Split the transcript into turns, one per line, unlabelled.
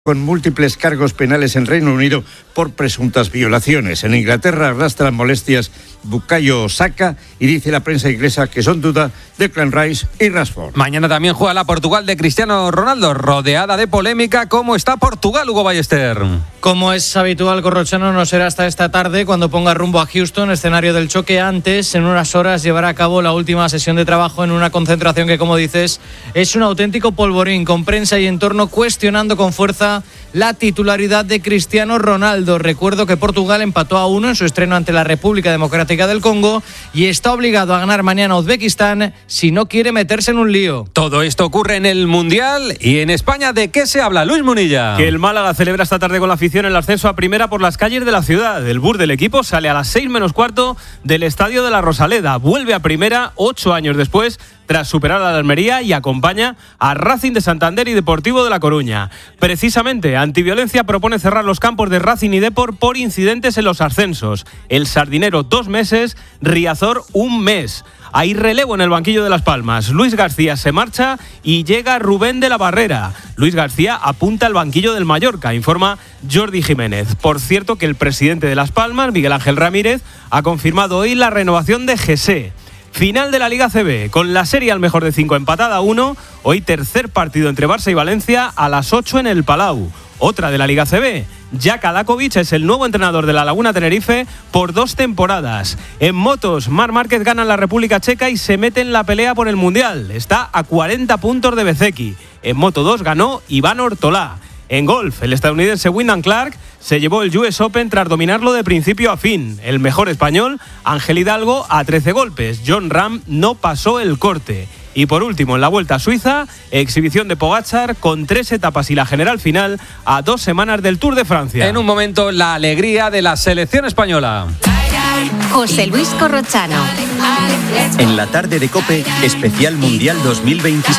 con múltiples cargos penales en Reino Unido por presuntas violaciones. En Inglaterra arrastran molestias Bukayo Saka y dice la prensa inglesa que son duda Declan Rice y Rashford.
Mañana también juega la Portugal de Cristiano Ronaldo, rodeada de polémica. ¿Cómo está Portugal, Hugo Ballester?
Como es habitual, Corrochano, no será hasta esta tarde cuando ponga rumbo a Houston, escenario del choque. Antes, en unas horas, llevará a cabo la última sesión de trabajo en una concentración que, como dices, es un auténtico polvorín, con prensa y entorno cuestionando con fuerza la titularidad de Cristiano Ronaldo. Recuerdo que Portugal empató a 1 en su estreno ante la República Democrática del Congo y está obligado a ganar mañana a Uzbekistán si no quiere meterse en un lío.
Todo esto ocurre en el Mundial y en España. ¿De qué se habla, Luis Munilla?
Que el Málaga celebra esta tarde con la afición el ascenso a primera por las calles de la ciudad. El bus del equipo sale a las 6 menos cuarto del estadio de la Rosaleda. Vuelve a primera 8 años después, tras superar a la Almería, y acompaña a Racing de Santander y Deportivo de La Coruña. Precisamente, Antiviolencia propone cerrar los campos de Racing y Depor por incidentes en los ascensos. El Sardinero 2 meses, Riazor 1 mes. Hay relevo en el banquillo de Las Palmas. Luis García se marcha y llega Rubén de la Barrera. Luis García apunta al banquillo del Mallorca, informa Jordi Jiménez. Por cierto, que el presidente de Las Palmas, Miguel Ángel Ramírez, ha confirmado hoy la renovación de José. Final de la Liga CB, con la serie al mejor de 5 empatada a 1. Hoy tercer partido entre Barça y Valencia a las 8 en el Palau. Otra de la Liga CB. Jaka Adakovic es el nuevo entrenador de la Laguna Tenerife por 2 temporadas. En motos, Marc Márquez gana en la República Checa y se mete en la pelea por el Mundial. Está a 40 puntos de Bezeki. En Moto 2 ganó Iván Ortolá. En golf, el estadounidense Wyndham Clark se llevó el US Open tras dominarlo de principio a fin. El mejor español, Ángel Hidalgo, a 13 golpes. Jon Rahm no pasó el corte. Y por último, en la Vuelta a Suiza, exhibición de Pogačar con 3 etapas y la general final a 2 semanas del Tour de Francia.
En un momento, la alegría de la selección española.
José Luis Corrochano.
En la tarde de COPE, especial Mundial 2026.